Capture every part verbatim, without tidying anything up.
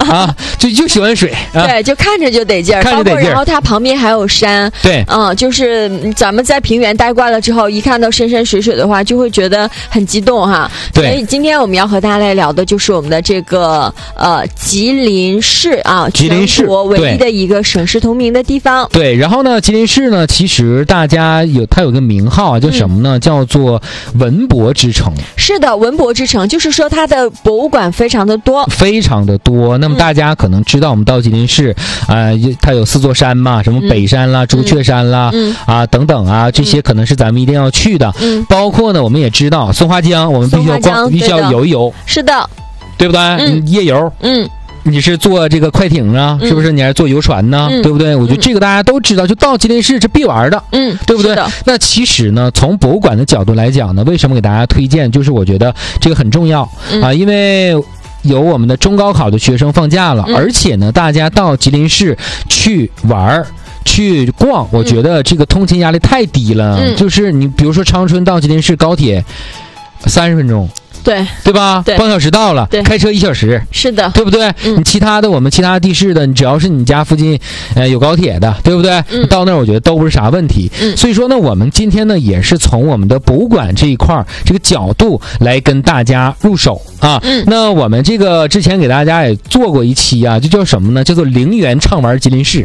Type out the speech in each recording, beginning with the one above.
啊，就就喜欢水、啊， 对，就看着就得劲儿， 看着得劲儿。 然后它旁边还有山， 对， 嗯，就是咱们在平原待惯了之后，一看到山山水水的话，就会觉得很激动哈。 对， 所以今天我们要和大家来聊的就是我们的这个呃吉林市啊， 吉林市全国唯一的一个省市同名的地方。 对，然后呢，吉林市呢，其实大家有它有个名号啊，叫什么呢？嗯、叫做文博之城。 是的，文博之城，就是说它的博物馆非常的多， 非常的多。那么大家可能知道，我们到吉林市，呃，它有四座山嘛，什么北山啦、嗯、朱雀山啦，嗯、啊等等啊，这些可能是咱们一定要去的。嗯，包括呢，我们也知道松花江，我们必须要逛，必须要游一游。是的， 对不对？嗯，夜游。嗯。你是坐这个快艇啊，是不是？你还是坐游船呢、嗯，对不对？我觉得这个大家都知道，就到吉林市是必玩的，嗯，对不对？那其实呢，从博物馆的角度来讲呢，为什么给大家推荐？就是我觉得这个很重要、嗯、啊，因为有我们的中高考的学生放假了，嗯、而且呢，大家到吉林市去玩去逛，我觉得这个通勤压力太低了。嗯、就是你比如说长春到吉林市高铁三十分钟。 对对吧？ 对， 半小时到了，对，开车一小时， 是的， 对不对？嗯、你其他的我们其他地市的，你只要是你家附近，呃，有高铁的，对不对？嗯、到那儿我觉得都不是啥问题。嗯、所以说呢，我们今天呢也是从我们的博物馆这一块这个角度来跟大家入手啊。嗯、那我们这个之前给大家也做过一期啊，就叫什么呢？叫做零元畅玩吉林市。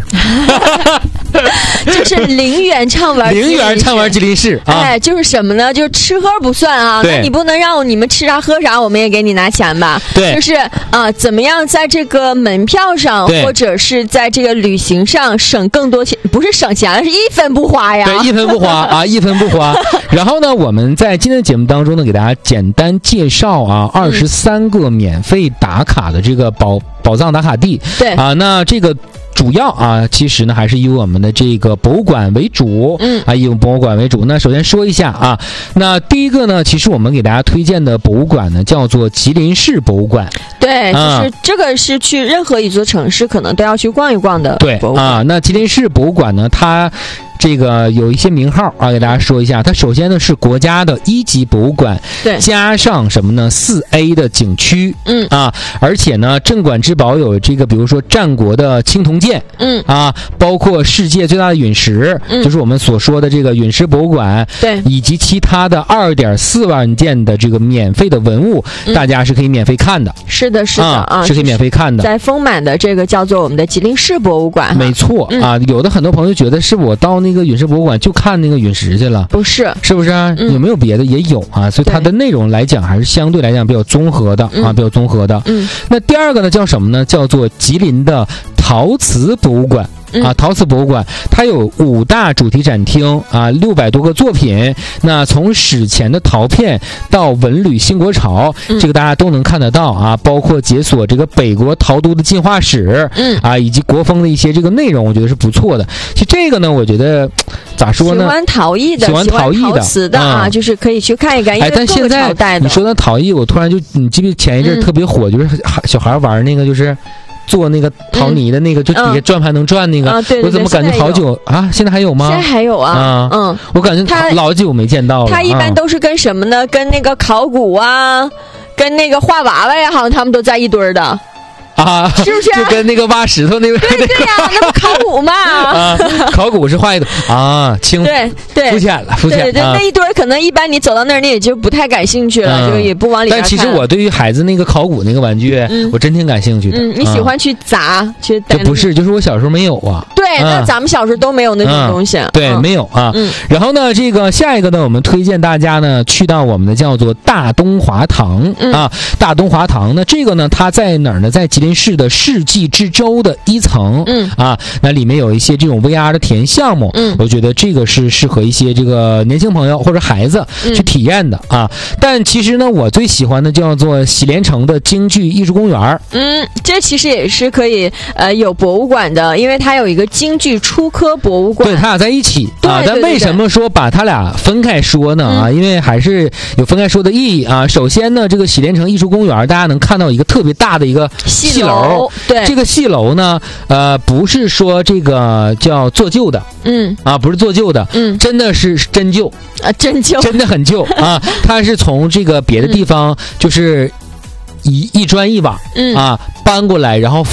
就是零元畅玩， 零元畅玩吉林市啊！ 哎，就是什么呢？就是吃喝不算啊，那你不能让你们吃啥喝啥，我们也给你拿钱吧？ 对， 就是啊、呃，怎么样在这个门票上或者是在这个旅行上省更多钱？不是省钱了，是一分不花呀！ 对，一分不花啊，一分不花。然后呢，我们在今天的节目当中呢，给大家简单介绍啊，二十三个免费打卡的这个宝宝藏打卡地。 对啊，那这个。主要啊，其实呢还是以我们的这个博物馆为主，嗯啊，以博物馆为主。那首先说一下啊，那第一个呢，其实我们给大家推荐的博物馆呢，叫做吉林市博物馆。 对，就是这个是去任何一座城市可能都要去逛一逛的博物馆。 对啊，那吉林市博物馆呢，它这个有一些名号啊，给大家说一下。它首先呢是国家的一级博物馆， 对， 加上什么呢？四 A 的景区，嗯啊，而且呢镇馆之宝有这个，比如说战国的青铜剑，嗯啊，包括世界最大的陨石，嗯，就是我们所说的这个陨石博物馆， 对， 以及其他的二点四万件的这个免费的文物，嗯、大家是可以免费看的。 是的，是的啊， 啊是可以免费看的。 在丰满的这个叫做我们的吉林市博物馆， 没错、嗯、啊，有的很多朋友觉得是我到那个陨石博物馆就看那个陨石去了， 不是， 是不是、啊嗯、有没有别的也有啊？所以它的内容来讲还是相对来讲比较综合的、嗯、啊，比较综合的。嗯，那第二个呢叫什么呢？叫做吉林的陶瓷博物馆。啊，陶瓷博物馆它有五大主题展厅啊，六百多个作品。那从史前的陶片到文旅新国潮，嗯、这个大家都能看得到啊。包括解锁这个北国陶都的进化史，嗯啊，以及国风的一些这个内容，我觉得是不错的。其实这个呢，我觉得咋说呢？ 喜欢陶艺的， 喜欢陶艺的、 陶瓷的啊、嗯，就是可以去看一看。 哎，但现在你说的陶艺，我突然就你记不记得前一阵特别火，嗯、就是小孩玩那个就是。做那个陶泥的那个，嗯、就底下转盘能转那个， 啊、对对对， 我怎么感觉好久啊？现在还有吗？ 现在还有啊， 啊嗯， 我感觉他老久没见到了。 他一般都是跟什么呢？跟那个考古啊，跟那个画娃娃呀，好像他们都在一堆儿的。 啊， 是不是就跟那个挖石头那个？ 对对呀、啊，那不考古嘛？ 啊，考古是画一堆啊，清对对肤浅了，肤浅。 对对， 啊、 那一堆可能一般你走到那儿，你也就不太感兴趣了，就、嗯、也不往里边看。 但其实我对于孩子那个考古那个玩具，嗯、我真挺感兴趣的。 嗯，你喜欢去砸、嗯、去？ 就不是，就是我小时候没有啊。 对，那咱们小时候都没有那种东西。 嗯、对、嗯，没有啊。嗯。然后呢，这个下一个呢，我们推荐大家呢去到我们的叫做大东华堂、嗯、啊，大东华堂呢，这个呢，它在哪儿呢？在吉林市的世纪之洲的一层，嗯啊，那里面有一些这种 V R 的体验项目，嗯，我觉得这个是适合一些这个年轻朋友或者孩子去体验的、嗯、啊。但其实呢，我最喜欢的叫做喜连城的京剧艺术公园， 嗯，这其实也是可以呃有博物馆的，因为它有一个京剧初科博物馆， 对，它俩在一起啊。但为什么说把它俩分开说呢？啊、嗯，因为还是有分开说的意义啊。首先呢，这个喜连城艺术公园，大家能看到一个特别大的一个戏楼， 对， 这个戏楼呢，呃，不是说这个叫做旧的，嗯，啊，不是做旧的，嗯，真的是真旧啊，真旧， 真的很旧啊。它是从这个别的地方，就是一一砖一瓦，嗯啊，搬过来，然后